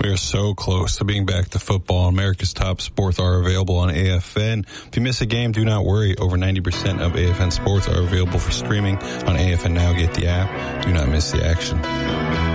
We are so close to being back to football. America's top sports are available on AFN. If you miss a game, do not worry. Over 90% of AFN sports are available for streaming on AFN Now. Get the app. Do not miss the action.